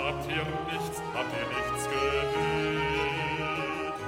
habt ihr nichts gewählt.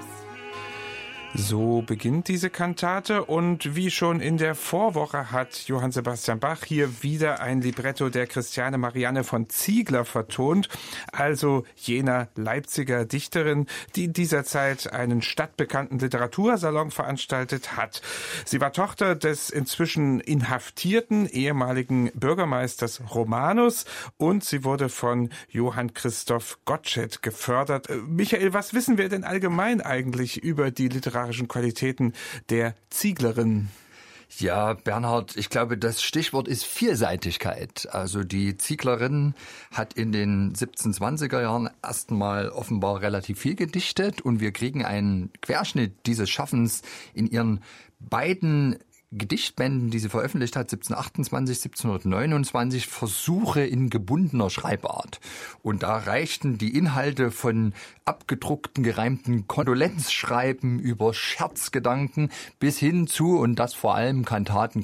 So beginnt diese Kantate und wie schon in der Vorwoche hat Johann Sebastian Bach hier wieder ein Libretto der Christiane Marianne von Ziegler vertont, also jener Leipziger Dichterin, die in dieser Zeit einen stadtbekannten Literatursalon veranstaltet hat. Sie war Tochter des inzwischen inhaftierten ehemaligen Bürgermeisters Romanus und sie wurde von Johann Christoph Gottsched gefördert. Michael, was wissen wir denn allgemein eigentlich über die literarischen Qualitäten der Zieglerin? Ja, Bernhard, ich glaube, das Stichwort ist Vielseitigkeit. Also die Zieglerin hat in den 1720er Jahren erstmal offenbar relativ viel gedichtet und wir kriegen einen Querschnitt dieses Schaffens in ihren beiden Gedichtbänden, die sie veröffentlicht hat, 1728, 1729, Versuche in gebundener Schreibart. Und da reichten die Inhalte von abgedruckten, gereimten Kondolenzschreiben über Scherzgedanken bis hin zu, und das vor allem Kantaten.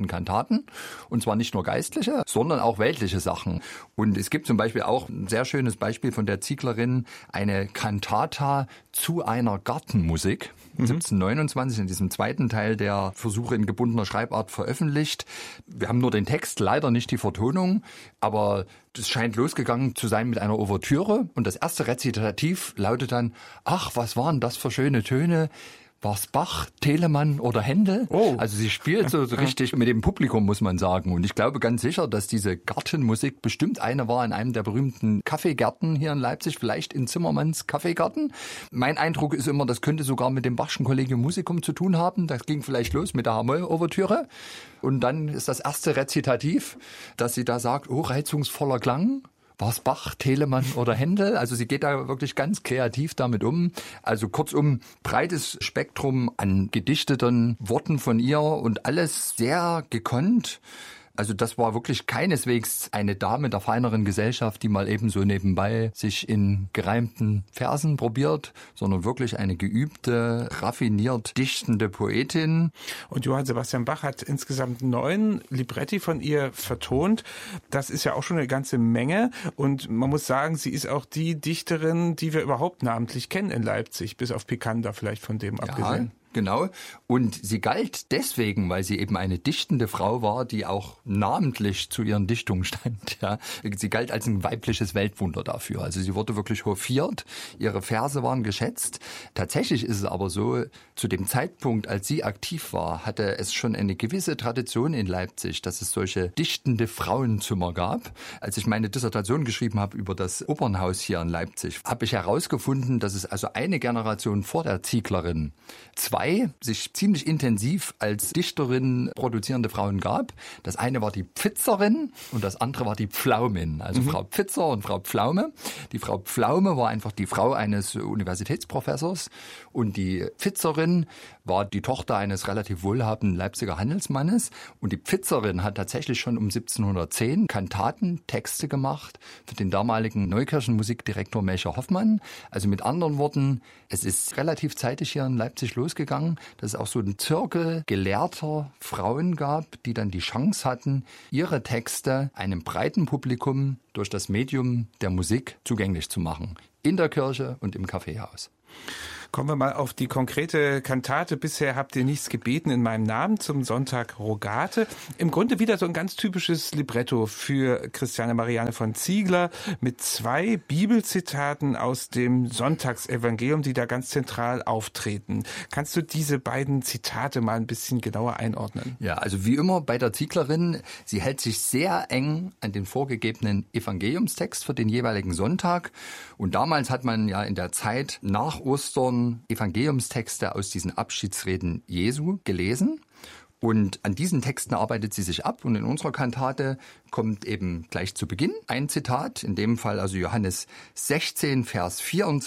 Und zwar nicht nur geistliche, sondern auch weltliche Sachen. Und es gibt zum Beispiel auch ein sehr schönes Beispiel von der Zieglerin, eine Cantata zu einer Gartenmusik. 1729 in diesem zweiten Teil der Versuche in gebundener Schreibart veröffentlicht. Wir haben nur den Text, leider nicht die Vertonung, aber es scheint losgegangen zu sein mit einer Ouvertüre und das erste Rezitativ lautet dann: Ach, was waren das für schöne Töne? War's Bach, Telemann oder Händel? Oh. Also sie spielt so richtig mit dem Publikum, muss man sagen. Und ich glaube ganz sicher, dass diese Gartenmusik bestimmt eine war in einem der berühmten Kaffeegärten hier in Leipzig, vielleicht in Zimmermanns Kaffeegarten. Mein Eindruck ist immer, das könnte sogar mit dem Bachschen Collegium Musicum zu tun haben. Das ging vielleicht los mit der Hamoll-Ouvertüre. Und dann ist das erste Rezitativ, dass sie da sagt: Oh, reizungsvoller Klang. War es Bach, Telemann oder Händel? Also sie geht da wirklich ganz kreativ damit um. Also kurzum, breites Spektrum an gedichteten Worten von ihr und alles sehr gekonnt. Also das war wirklich keineswegs eine Dame der feineren Gesellschaft, die mal eben so nebenbei sich in gereimten Versen probiert, sondern wirklich eine geübte, raffiniert dichtende Poetin. Und Johann Sebastian Bach hat insgesamt 9 Libretti von ihr vertont. Das ist ja auch schon eine ganze Menge. Und man muss sagen, sie ist auch die Dichterin, die wir überhaupt namentlich kennen in Leipzig, bis auf Picander vielleicht von dem abgesehen. Genau. Und sie galt deswegen, weil sie eben eine dichtende Frau war, die auch namentlich zu ihren Dichtungen stand. Ja. Sie galt als ein weibliches Weltwunder dafür. Also sie wurde wirklich hofiert. Ihre Verse waren geschätzt. Tatsächlich ist es aber so, zu dem Zeitpunkt, als sie aktiv war, hatte es schon eine gewisse Tradition in Leipzig, dass es solche dichtende Frauenzimmer gab. Als ich meine Dissertation geschrieben habe über das Opernhaus hier in Leipzig, habe ich herausgefunden, dass es also eine Generation vor der Zieglerin 2 sich ziemlich intensiv als Dichterin produzierende Frauen gab. Das eine war die Pfitzerin und das andere war die Pflaumin. Also Frau Pfitzer und Frau Pflaume. Die Frau Pflaume war einfach die Frau eines Universitätsprofessors und die Pfitzerin war die Tochter eines relativ wohlhabenden Leipziger Handelsmannes. Und die Pfitzerin hat tatsächlich schon um 1710 Kantaten, Texte gemacht für den damaligen Neukirchenmusikdirektor Melchior Hoffmann. Also mit anderen Worten, es ist relativ zeitig hier in Leipzig losgegangen, dass es auch so einen Zirkel gelehrter Frauen gab, die dann die Chance hatten, ihre Texte einem breiten Publikum durch das Medium der Musik zugänglich zu machen. In der Kirche und im Kaffeehaus. Kommen wir mal auf die konkrete Kantate. Bisher habt ihr nichts gebeten in meinem Namen zum Sonntag Rogate. Im Grunde wieder so ein ganz typisches Libretto für Christiane Marianne von Ziegler mit 2 Bibelzitaten aus dem Sonntagsevangelium, die da ganz zentral auftreten. Kannst du diese beiden Zitate mal ein bisschen genauer einordnen? Ja, also wie immer bei der Zieglerin, sie hält sich sehr eng an den vorgegebenen Evangeliumstext für den jeweiligen Sonntag. Und damals hat man ja in der Zeit nach Ostern Evangeliumstexte aus diesen Abschiedsreden Jesu gelesen. Und an diesen Texten arbeitet sie sich ab. Und in unserer Kantate kommt eben gleich zu Beginn ein Zitat, in dem Fall also Johannes 16, Vers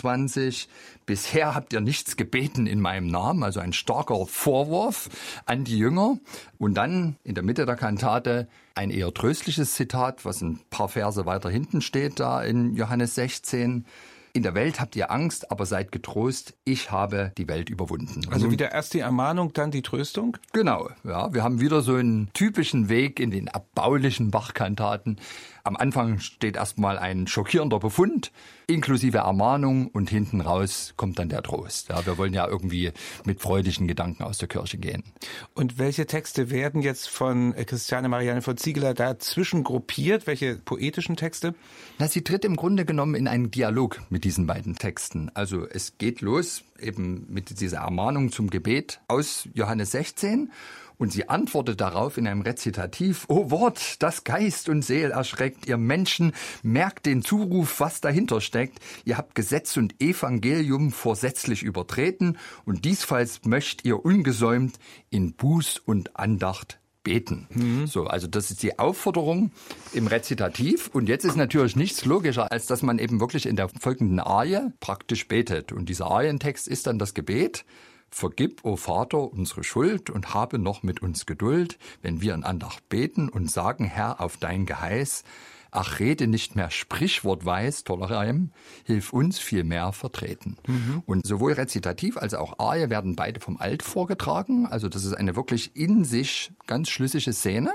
24. Bisher habt ihr nichts gebeten in meinem Namen, also ein starker Vorwurf an die Jünger. Und dann in der Mitte der Kantate ein eher tröstliches Zitat, was ein paar Verse weiter hinten steht, da in Johannes 16. In der Welt habt ihr Angst, aber seid getrost, ich habe die Welt überwunden. Also wieder erst die Ermahnung, dann die Tröstung? Genau, ja. Wir haben wieder so einen typischen Weg in den erbaulichen Bachkantaten. Am Anfang steht erstmal ein schockierender Befund, inklusive Ermahnung, und hinten raus kommt dann der Trost. Ja, wir wollen ja irgendwie mit freudigen Gedanken aus der Kirche gehen. Und welche Texte werden jetzt von Christiane Marianne von Ziegler dazwischen gruppiert? Welche poetischen Texte? Na, sie tritt im Grunde genommen in einen Dialog mit diesen beiden Texten. Also es geht los eben mit dieser Ermahnung zum Gebet aus Johannes 16 und sie antwortet darauf in einem Rezitativ: O Wort, das Geist und Seel erschreckt, ihr Menschen, merkt den Zuruf, was dahinter steckt. Ihr habt Gesetz und Evangelium vorsätzlich übertreten und diesfalls möcht ihr ungesäumt in Buß und Andacht beten. So, also das ist die Aufforderung im Rezitativ. Und jetzt ist natürlich nichts logischer, als dass man eben wirklich in der folgenden Arie praktisch betet. Und dieser Arientext ist dann das Gebet: Vergib, o Vater, unsere Schuld und habe noch mit uns Geduld, wenn wir in Andacht beten und sagen, Herr, auf dein Geheiß. Ach, rede nicht mehr sprichwortweis, toller Reim, hilf uns vielmehr vertreten. Und sowohl Rezitativ als auch Arie werden beide vom Alt vorgetragen. Also das ist eine wirklich in sich ganz schlüssige Szene.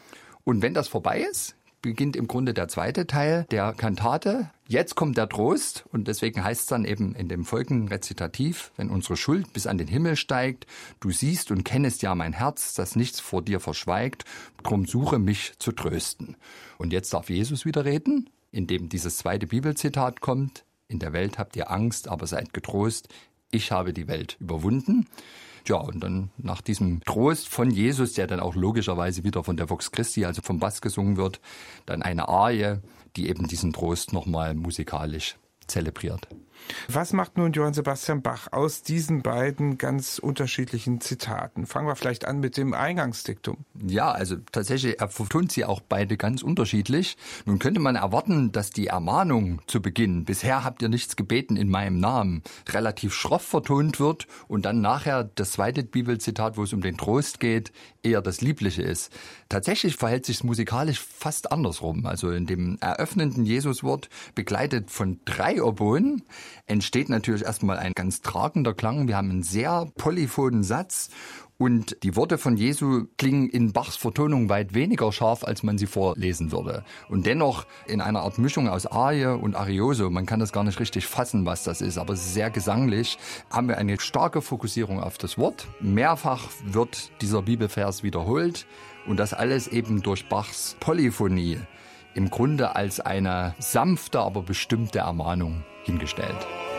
Und wenn das vorbei ist, beginnt im Grunde der zweite Teil der Kantate. Jetzt kommt der Trost, und deswegen heißt es dann eben in dem folgenden Rezitativ: Wenn unsere Schuld bis an den Himmel steigt, du siehst und kennest ja mein Herz, das nichts vor dir verschweigt, drum suche mich zu trösten. Und jetzt darf Jesus wieder reden, indem dieses zweite Bibelzitat kommt: In der Welt habt ihr Angst, aber seid getrost, ich habe die Welt überwunden. Ja, und dann nach diesem Trost von Jesus, der dann auch logischerweise wieder von der Vox Christi, also vom Bass gesungen wird, dann eine Arie, die eben diesen Trost nochmal musikalisch zelebriert. Was macht nun Johann Sebastian Bach aus diesen beiden ganz unterschiedlichen Zitaten? Fangen wir vielleicht an mit dem Eingangsdiktum. Ja, also tatsächlich, er vertont sie auch beide ganz unterschiedlich. Nun könnte man erwarten, dass die Ermahnung zu Beginn, bisher habt ihr nichts gebeten in meinem Namen, relativ schroff vertont wird und dann nachher das zweite Bibelzitat, wo es um den Trost geht, eher das Liebliche ist. Tatsächlich verhält sich es musikalisch fast andersrum. Also in dem eröffnenden Jesuswort, begleitet von 3 Oboen, entsteht natürlich erstmal ein ganz tragender Klang. Wir haben einen sehr polyphonen Satz und die Worte von Jesu klingen in Bachs Vertonung weit weniger scharf, als man sie vorlesen würde. Und dennoch in einer Art Mischung aus Arie und Arioso, man kann das gar nicht richtig fassen, was das ist, aber es ist sehr gesanglich, haben wir eine starke Fokussierung auf das Wort. Mehrfach wird dieser Bibelvers wiederholt und das alles eben durch Bachs Polyphonie im Grunde als eine sanfte, aber bestimmte Ermahnung hingestellt.